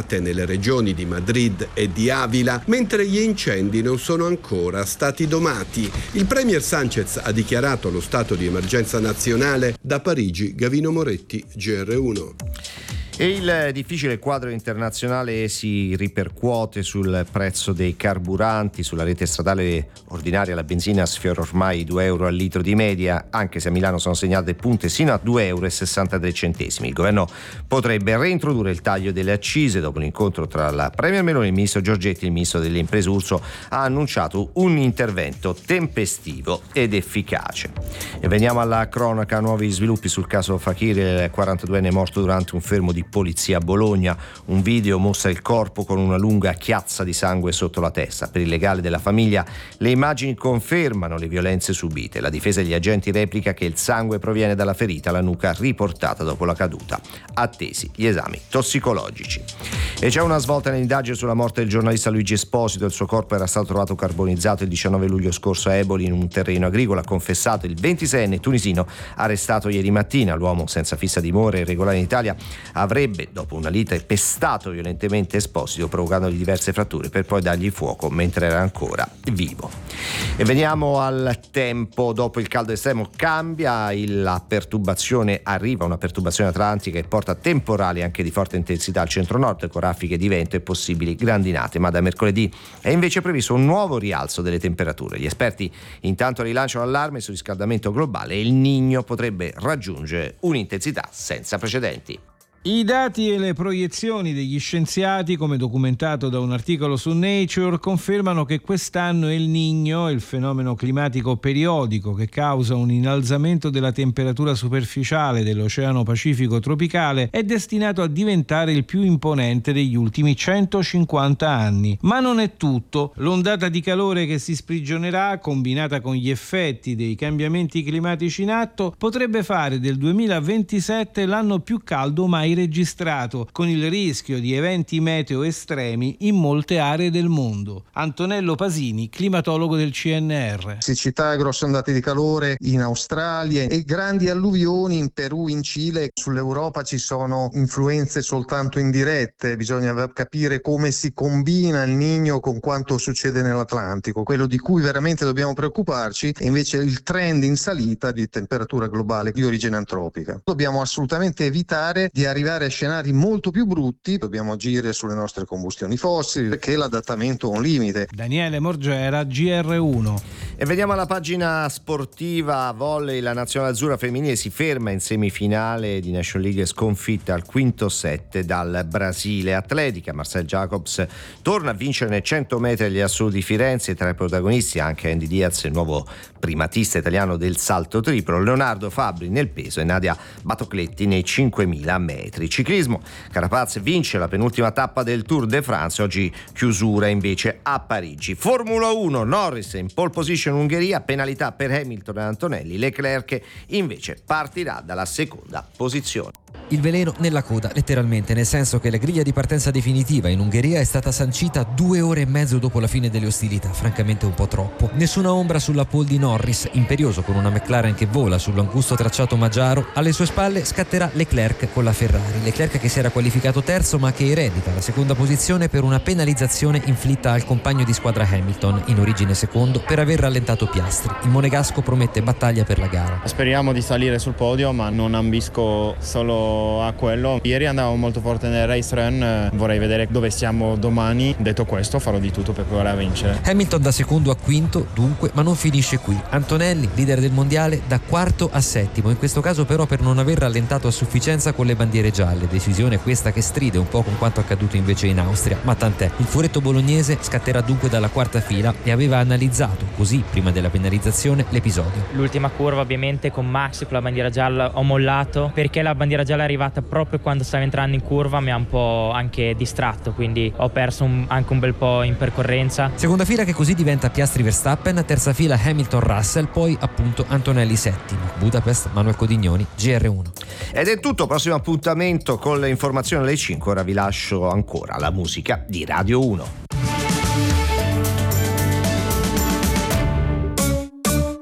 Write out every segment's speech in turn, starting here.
rinnovate nelle regioni di Madrid e di Avila, mentre gli incendi non sono ancora stati domati. Il premier Sánchez ha dichiarato lo stato di emergenza nazionale. Da Parigi, Gavino Moretti, GR1. E il difficile quadro internazionale si ripercuote sul prezzo dei carburanti. Sulla rete stradale ordinaria la benzina sfiora ormai 2 euro al litro di media, anche se a Milano sono segnate punte sino a 2,63 euro. Il governo potrebbe reintrodurre il taglio delle accise. Dopo l'incontro tra la premier Meloni e il ministro Giorgetti, il ministro delle imprese Urso ha annunciato un intervento tempestivo ed efficace. E veniamo alla cronaca. Nuovi sviluppi sul caso Fakir, il 42enne morto durante un fermo di polizia a Bologna. Un video mostra il corpo con una lunga chiazza di sangue sotto la testa. Per il legale della famiglia le immagini confermano le violenze subite. La difesa degli agenti replica che il sangue proviene dalla ferita alla nuca riportata dopo la caduta. Attesi gli esami tossicologici. E c'è una svolta nell'indagine sulla morte del giornalista Luigi Esposito. Il suo corpo era stato trovato carbonizzato il 19 luglio scorso a Eboli in un terreno agricolo. Ha confessato il 26enne tunisino arrestato ieri mattina. L'uomo senza fissa dimora e irregolare in Italia avrebbe, dopo una lite, pestato violentemente Esposito, provocandogli diverse fratture per poi dargli fuoco mentre era ancora vivo. E veniamo al tempo. Dopo il caldo estremo cambia la perturbazione, arriva una perturbazione atlantica che porta temporali anche di forte intensità al centro-nord, con raffiche di vento e possibili grandinate, ma da mercoledì è invece previsto un nuovo rialzo delle temperature. Gli esperti intanto rilanciano l'allarme sul riscaldamento globale e il Niño potrebbe raggiungere un'intensità senza precedenti. I dati e le proiezioni degli scienziati, come documentato da un articolo su Nature, confermano che quest'anno El Niño, il fenomeno climatico periodico che causa un innalzamento della temperatura superficiale dell'Oceano Pacifico tropicale, è destinato a diventare il più imponente degli ultimi 150 anni. Ma non è tutto. L'ondata di calore che si sprigionerà, combinata con gli effetti dei cambiamenti climatici in atto, potrebbe fare del 2027 l'anno più caldo mai registrato, con il rischio di eventi meteo estremi in molte aree del mondo. Antonello Pasini, climatologo del CNR. Siccità, grosse ondate di calore in Australia e grandi alluvioni in Perù, in Cile. Sull'Europa ci sono influenze soltanto indirette, bisogna capire come si combina il Niño con quanto succede nell'Atlantico. Quello di cui veramente dobbiamo preoccuparci è invece il trend in salita di temperatura globale di origine antropica. Dobbiamo assolutamente evitare di arrivare a scenari molto più brutti. Dobbiamo agire sulle nostre combustioni fossili, perché l'adattamento ha un limite. Daniele Morgera, GR1. E vediamo alla pagina sportiva. Volley, la nazionale azzurra femminile si ferma in semifinale di National League, sconfitta al quinto set dal Brasile. Atletica, Marcel Jacobs torna a vincere nei 100 metri agli assoluti di Firenze. Tra i protagonisti anche Andy Diaz, il nuovo primatista italiano del salto triplo, Leonardo Fabbri nel peso e Nadia Batocletti nei 5.000 metri. Ciclismo, Carapaz vince la penultima tappa del Tour de France, oggi chiusura invece a Parigi. Formula 1, Norris in pole position in Ungheria, penalità per Hamilton e Antonelli. Leclerc invece partirà dalla seconda posizione. Il veleno nella coda, letteralmente, nel senso che la griglia di partenza definitiva in Ungheria è stata sancita 2 ore e mezzo dopo la fine delle ostilità, francamente un po' troppo. Nessuna ombra sulla pole di Norris, imperioso con una McLaren che vola sull'angusto tracciato magiaro. Alle sue spalle scatterà Leclerc con la Ferrari. Leclerc che si era qualificato terzo ma che eredita la seconda posizione per una penalizzazione inflitta al compagno di squadra Hamilton, in origine secondo, per aver rallentato Piastri. Il monegasco promette battaglia per la gara. Speriamo di salire sul podio, ma non ambisco solo a quello. Ieri andavo molto forte nel race run, vorrei vedere dove siamo domani. Detto questo, farò di tutto per provare a vincere. Hamilton da secondo a quinto dunque, ma non finisce qui. Antonelli, leader del mondiale, da quarto a settimo, in questo caso però per non aver rallentato a sufficienza con le bandiere gialle. Decisione questa che stride un po' con quanto accaduto invece in Austria, ma tant'è. Il furetto bolognese scatterà dunque dalla quarta fila e aveva analizzato così, prima della penalizzazione, l'episodio. L'ultima curva ovviamente con Max con la bandiera gialla ho mollato, perché la bandiera gialla è arrivata proprio quando stavo entrando in curva, mi ha un po' anche distratto, quindi ho perso anche un bel po' in percorrenza. Seconda fila che così diventa Piastri Verstappen, terza fila Hamilton Russell, poi appunto Antonelli settimo. Budapest, Manuel Codignoni, GR1. Ed è tutto, prossimo appuntamento con le informazioni alle 5. Ora vi lascio ancora la musica di Radio 1.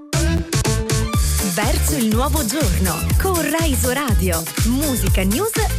Verso il nuovo giorno con Rai Radio. Musica, news